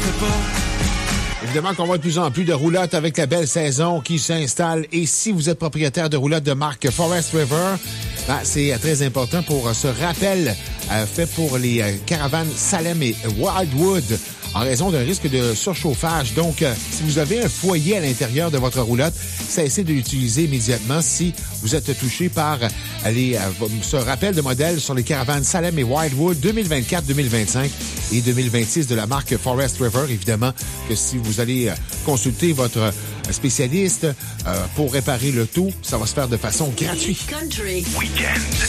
Évidemment qu'on voit de plus en plus de roulottes avec la belle saison qui s'installe. Et si vous êtes propriétaire de roulottes de marque Forest River, c'est très important pour ce rappel fait pour les caravanes Salem et Wildwood en raison d'un risque de surchauffage. Donc, si vous avez un foyer à l'intérieur de votre roulotte, cessez de l'utiliser immédiatement si vous êtes touché par ce rappel de modèle sur les caravanes Salem et Wildwood 2024, 2025 et 2026 de la marque Forest River. Évidemment que si vous allez consulter votre spécialiste pour réparer le tout, ça va se faire de façon gratuite. Country Weekend.